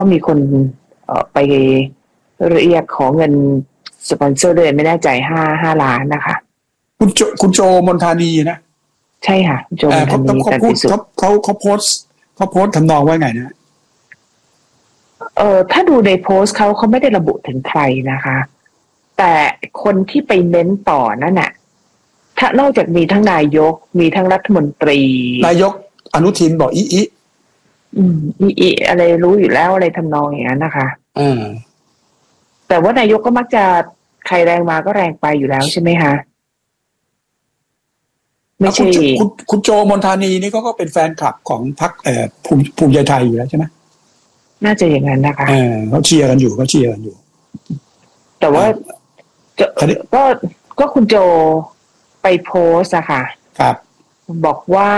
มีคนไปเรียกขอเงินสปอนเซอร์เลยไม่แน่ใจ5 ล้านนะคะคุณโจมนทานีนะใช่ค่ะโจมนทานีเขาพูดเขาโพสต์ทำนองว่าไงนะถ้าดูในโพสต์เขาไม่ได้ระบุถึงใครนะคะแต่คนที่ไปเม้นต่อนั่นน่ะถ้านอกจากมีทั้งนายกมีทั้งรัฐมนตรีนายกอนุทินบอกอีอะไรรู้อยู่แล้วอะไรทำนองอย่างนั้นนะคะแต่ว่านายกก็มักจะใครแรงมาก็แรงไปอยู่แล้วใช่ไหมคะไม่ใช่คุณโจมนทานีนี่ก็เป็นแฟนคลับของพรรคภูมิใจไทยอยู่แล้วใช่ไหมน่าจะอย่างนั้นนะคะเขาเชียร์กันอยู่แต่ว่าก็คุณโจไปโพสอะค่ะครับบอกว่า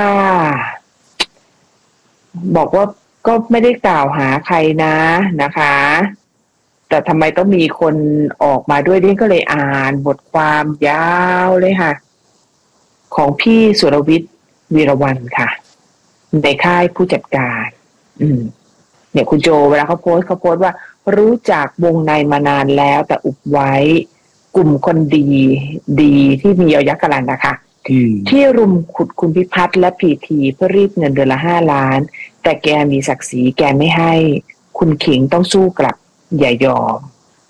ก็ไม่ได้กล่าวหาใครนะคะแต่ทำไมต้องมีคนออกมาด้วยนี่ก็เลยอ่านบทความยาวเลยค่ะของพี่สุรวิทย์วีรวรรณค่ะในค่ายผู้จัดการเนี่ยคุณโจเวลาเขาโพสต์ว่ารู้จักวงในมานานแล้วแต่อุบไว้กลุ่มคนดีที่มีเอายักษ์กรันนะคะที่รุมขุดคุณพิพัฒน์และพีทีเพื่อรีดเงินเดือนละ5 ล้านแต่แกมีศักดิ์ศรีแกไม่ให้คุณขิงต้องสู้กลับอย่ายอม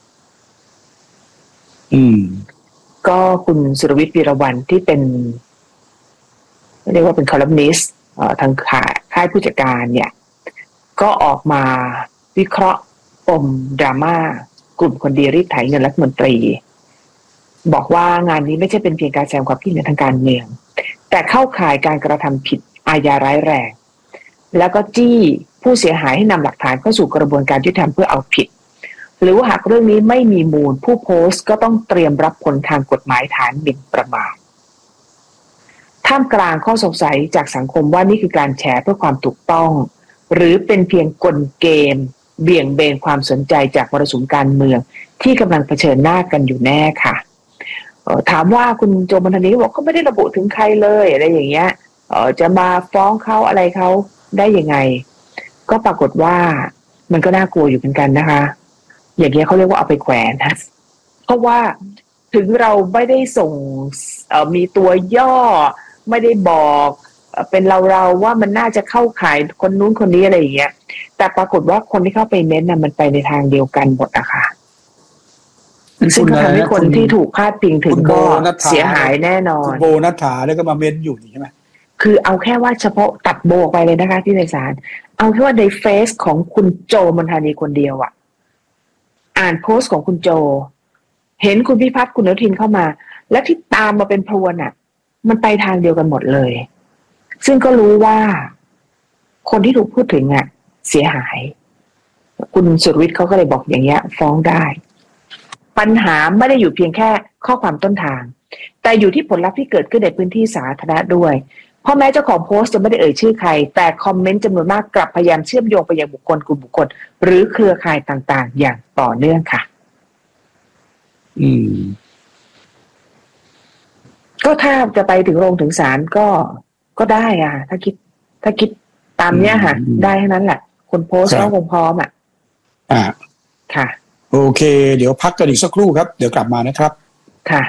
ก็คุณสุรวิทย์วีรวรรณที่เป็นเรียกว่าเป็นคอลัมนิสต์ทางค่ายผู้จัดการเนี่ยก็ออกมาวิเคราะห์ปมดราม่ากลุ่มคนดีรีดไถเงินรัฐมนตรีบอกว่างานนี้ไม่ใช่เป็นเพียงการแสดงความคิดเห็นทางการเมืองแต่เข้าข่ายการกระทำผิดอาญาร้ายแรงแล้วก็จี้ผู้เสียหายให้นำหลักฐานเข้าสู่กระบวนการยุติธรรมเพื่อเอาผิดหรือว่าหากเรื่องนี้ไม่มีมูลผู้โพสต์ก็ต้องเตรียมรับผลทางกฎหมายฐานหมิ่นประมาทท่ามกลางข้อสงสัยจากสังคมว่านี่คือการแฉเพื่อความถูกต้องหรือเป็นเพียงกลเกมเบี่ยงเบนความสนใจจากมรสุมการเมืองที่กำลังเผชิญหน้ากันอยู่แน่ค่ะถามว่าคุณโจมนทานีบอกเขาไม่ได้ระบุถึงใครเลยอะไรอย่างเงี้ยจะมาฟ้องเขาอะไรเขาได้ยังไงก็ปรากฏว่ามันก็น่ากลัวอยู่เหมือนกันนะคะอย่างเงี้ยเขาเรียกว่าเอาไปแขวนนะเพราะว่าถึงเราไม่ได้ส่งมีตัวย่อไม่ได้บอกเป็นเราว่ามันน่าจะเข้าข่ายคนนู้นคนนี้อะไรอย่างเงี้ยแต่ปรากฏว่าคนที่เข้าไปเม้นต์น่ะมันไปในทางเดียวกันหมดนะคะซึ่งก็ทำให้คนที่ถูกพาดพิงถึงก็เสียหายแน่นอนโบนัฐฐาแล้วก็มาเม้นอยู่ใช่ไหมคือเอาแค่ว่าเฉพาะตัดโบไปเลยนะคะที่ในศาลเอาแค่ว่าในเฟซของคุณโจมนทานีคนเดียวอ่ะอ่านโพสต์ของคุณโจเห็นคุณพิพัฒน์คุณอนุทินเข้ามาและที่ตามมาเป็นพรวนอ่ะมันไปทางเดียวกันหมดเลยซึ่งก็รู้ว่าคนที่ถูกพูดถึงอ่ะเสียหายคุณสุรวิทย์เขาก็เลยบอกอย่างเงี้ยฟ้องได้ปัญหาไม่ได้อยู่เพียงแค่ข้อความต้นทางแต่อยู่ที่ผลลัพธ์ที่เกิดขึ้นในพื้นที่สาธารณะด้วยเพราะแม้เจ้าของโพสต์จะไม่ได้เอ่ยชื่อใครแต่คอมเมนต์จำนวนมากกลับพยายามเชื่อมโยงไปยังบุคคลกลุ่มบุคคลหรือเครือข่ายต่างๆอย่างต่อเนื่องค่ะก็ถ้าจะไปถึงโรงถึงศาลก็ได้อ่ะถ้าคิดตามเนี้ยค่ะได้ทั้งนั้นแหละคนโพสต์ก็คงพร้อมอ่ะค่ะโอเคเดี๋ยวพักกันอีกสักครู่ครับเดี๋ยวกลับมานะครับค่ะ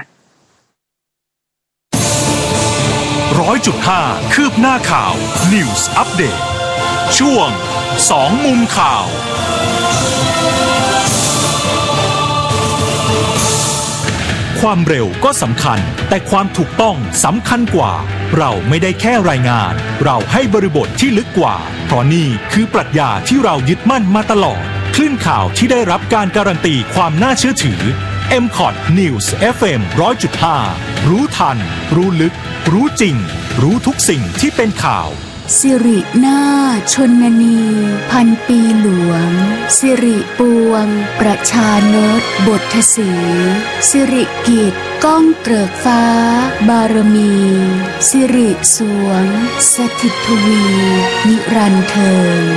100.5 คืบหน้าข่าว News Update ช่วง2มุมข่าวความเร็วก็สำคัญแต่ความถูกต้องสำคัญกว่าเราไม่ได้แค่รายงานเราให้บริบทที่ลึกกว่าเพราะนี่คือปรัชญาที่เรายึดมั่นมาตลอดคลื่นข่าวที่ได้รับการการันตีความน่าเชื่อถือ MCOT News FM 100.5 รู้ทันรู้ลึกรู้จริงรู้ทุกสิ่งที่เป็นข่าวสิรินาชนนีพันปีหลวงสิริปวงประชานตบทสีสิริกิจก้องเกริกฟ้าบารมีสิริสวงสถิตทวีนิรันดร์เทิน